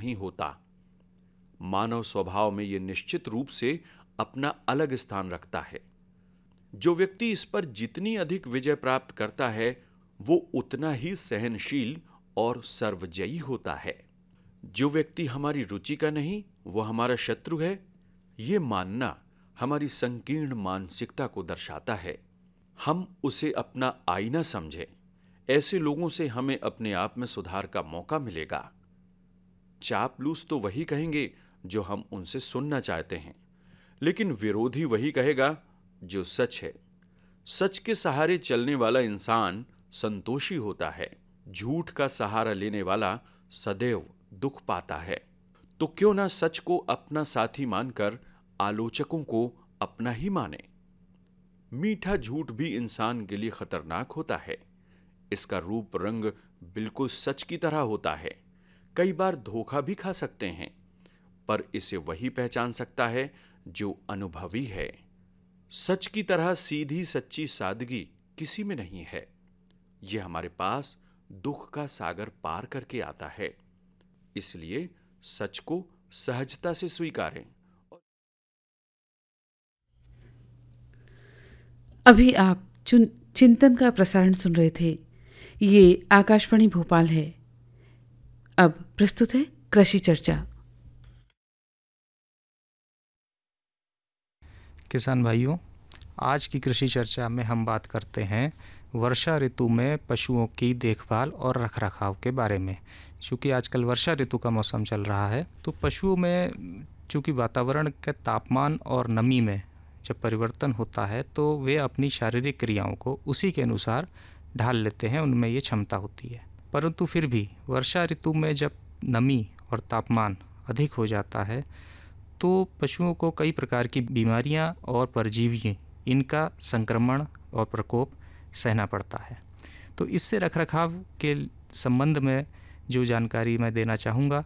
नहीं होता। मानव स्वभाव में यह निश्चित रूप से अपना अलग स्थान रखता है। जो व्यक्ति इस पर जितनी अधिक विजय प्राप्त करता है वो उतना ही सहनशील और सर्वजयी होता है। जो व्यक्ति हमारी रुचि का नहीं वो हमारा शत्रु है, ये मानना हमारी संकीर्ण मानसिकता को दर्शाता है। हम उसे अपना आईना समझें। ऐसे लोगों से हमें अपने आप में सुधार का मौका मिलेगा। चापलूस तो वही कहेंगे जो हम उनसे सुनना चाहते हैं, लेकिन विरोधी वही कहेगा जो सच है। सच के सहारे चलने वाला इंसान संतोषी होता है। झूठ का सहारा लेने वाला सदैव दुख पाता है। तो क्यों ना सच को अपना साथी मानकर आलोचकों को अपना ही माने। मीठा झूठ भी इंसान के लिए खतरनाक होता है। इसका रूप रंग बिल्कुल सच की तरह होता है। कई बार धोखा भी खा सकते हैं, पर इसे वही पहचान सकता है जो अनुभवी है। सच की तरह सीधी सच्ची सादगी किसी में नहीं है। यह हमारे पास दुख का सागर पार करके आता है। इसलिए सच को सहजता से स्वीकारें। अभी आप चिंतन का प्रसारण सुन रहे थे। ये आकाशवाणी भोपाल है। अब प्रस्तुत है कृषि चर्चा। किसान भाइयों, आज की कृषि चर्चा में हम बात करते हैं वर्षा ऋतु में पशुओं की देखभाल और रखरखाव के बारे में। चूँकि आजकल वर्षा ऋतु का मौसम चल रहा है, तो पशुओं में चूँकि वातावरण के तापमान और नमी में जब परिवर्तन होता है तो वे अपनी शारीरिक क्रियाओं को उसी के अनुसार ढाल लेते हैं, उनमें ये क्षमता होती है। परंतु फिर भी वर्षा ऋतु में जब नमी और तापमान अधिक हो जाता है तो पशुओं को कई प्रकार की बीमारियां और परजीवी इनका संक्रमण और प्रकोप सहना पड़ता है। तो इससे रखरखाव के संबंध में जो जानकारी मैं देना चाहूँगा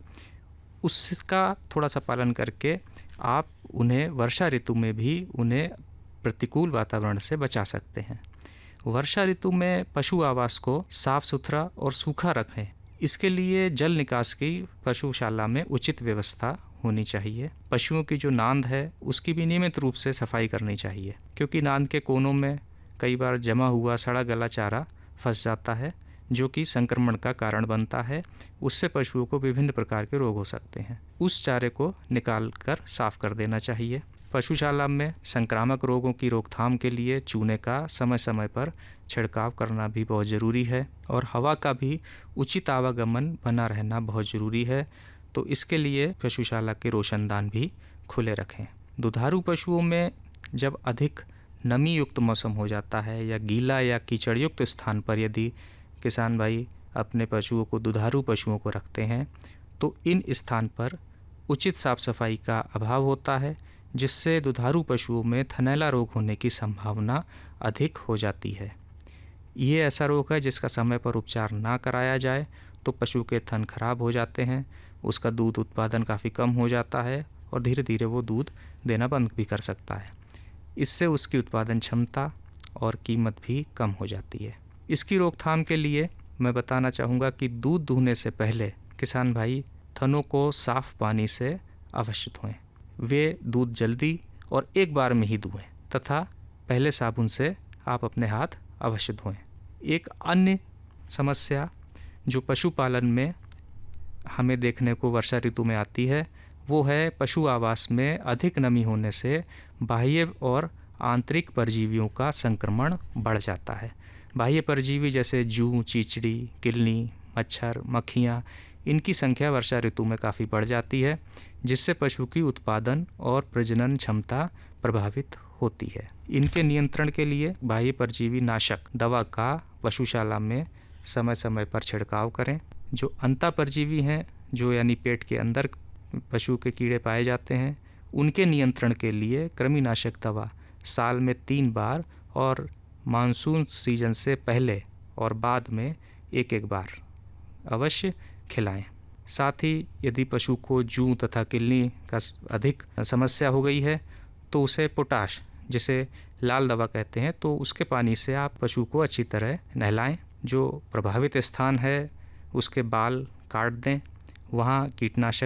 उसका थोड़ा सा पालन करके आप उन्हें वर्षा ऋतु में भी उन्हें प्रतिकूल वातावरण से बचा सकते हैं। वर्षा ऋतु में पशु आवास को साफ सुथरा और सूखा रखें। इसके लिए जल निकास की पशुशाला में उचित व्यवस्था होनी चाहिए। पशुओं की जो नांद है उसकी भी नियमित रूप से सफाई करनी चाहिए, क्योंकि नांद के कोनों में कई बार जमा हुआ सड़ा गला चारा फंस जाता है जो कि संक्रमण का कारण बनता है। उससे पशुओं को विभिन्न प्रकार के रोग हो सकते हैं। उस चारे को निकाल कर साफ कर देना चाहिए। पशुशाला में संक्रामक रोगों की रोकथाम के लिए चूने का समय समय पर छिड़काव करना भी बहुत ज़रूरी है और हवा का भी उचित आवागमन बना रहना बहुत ज़रूरी है। तो इसके लिए पशुशाला के रोशनदान भी खुले रखें। दुधारू पशुओं में जब अधिक नमी युक्त मौसम हो जाता है या गीला या कीचड़ युक्त स्थान पर यदि किसान भाई अपने पशुओं को दुधारू पशुओं को रखते हैं तो इन स्थान पर उचित साफ सफाई का अभाव होता है, जिससे दुधारू पशुओं में थनैला रोग होने की संभावना अधिक हो जाती है। ये ऐसा रोग है जिसका समय पर उपचार ना कराया जाए तो पशु के थन खराब हो जाते हैं, उसका दूध उत्पादन काफ़ी कम हो जाता है और धीरे धीरे वो दूध देना बंद भी कर सकता है। इससे उसकी उत्पादन क्षमता और कीमत भी कम हो जाती है। इसकी रोकथाम के लिए मैं बताना चाहूँगा कि दूध दूहने से पहले किसान भाई थनों को साफ़ पानी से अवश्य धोएं। वे दूध जल्दी और एक बार में ही दुहें तथा पहले साबुन से आप अपने हाथ अवश्य धोएं। एक अन्य समस्या जो पशुपालन में हमें देखने को वर्षा ऋतु में आती है वो है पशु आवास में अधिक नमी होने से बाह्य और आंतरिक परजीवियों का संक्रमण बढ़ जाता है। बाह्य परजीवी जैसे जूं, चीचड़ी, किलनी, मच्छर, मक्खियाँ, इनकी संख्या वर्षा ऋतु में काफ़ी बढ़ जाती है, जिससे पशु की उत्पादन और प्रजनन क्षमता प्रभावित होती है। इनके नियंत्रण के लिए बाह्य परजीवी नाशक दवा का पशुशाला में समय समय पर छिड़काव करें। जो अंता परजीवी हैं, जो यानी पेट के अंदर पशु के कीड़े पाए जाते हैं, उनके नियंत्रण के लिए कृमिनाशक दवा साल में 3 बार और मानसून सीजन से पहले और बाद में एक बार अवश्य खिलाएं। साथ ही यदि पशु को जूं तथा किलनी का अधिक समस्या हो गई है तो उसे पोटाश, जिसे लाल दवा कहते हैं, तो उसके पानी से आप पशु को अच्छी तरह नहलाएं। जो प्रभावित स्थान है उसके बाल काट दें, वहाँ कीटनाशक